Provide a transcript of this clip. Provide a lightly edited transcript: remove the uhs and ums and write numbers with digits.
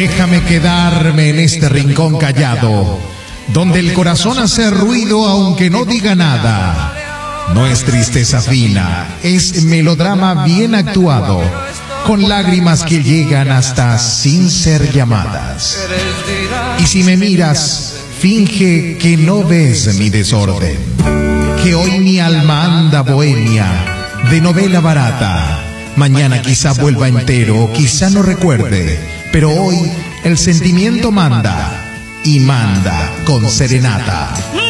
Déjame quedarme en este rincón callado, donde el corazón hace ruido aunque no diga nada. No es tristeza fina, es melodrama bien actuado, con lágrimas que llegan hasta sin ser llamadas. Y si me miras, finge que no ves mi desorden, que hoy mi alma anda bohemia, de novela barata. Mañana quizá vuelva entero, quizá no recuerde, pero hoy el sentimiento manda, y manda con serenata.